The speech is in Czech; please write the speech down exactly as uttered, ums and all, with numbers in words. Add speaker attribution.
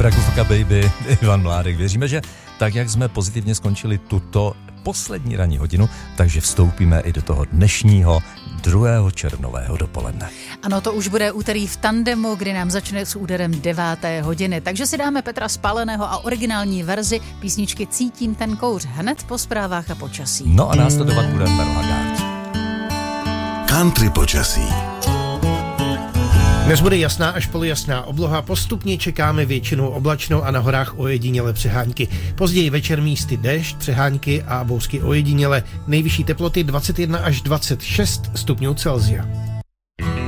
Speaker 1: Abrakufuka baby, Ivan Mládek. Věříme, že tak, jak jsme pozitivně skončili tuto poslední ranní hodinu, takže vstoupíme i do toho dnešního druhého červnového dopoledne.
Speaker 2: Ano, to už bude úterý v tandemu, kdy nám začne s úderem deváté hodiny. Takže si dáme Petra Spáleného a originální verzi písničky Cítím ten kouř hned po zprávách a počasí.
Speaker 1: No a následovat bude Merle Haggard.
Speaker 3: Country počasí.
Speaker 4: Dnes bude jasná až polojasná obloha, postupně čekáme většinou oblačnou a na horách ojediněle přehánky. Později večer místy déšť, přehánky a bouřky ojediněle. Nejvyšší teploty dvacet jedna až dvacet šest stupňů Celsia.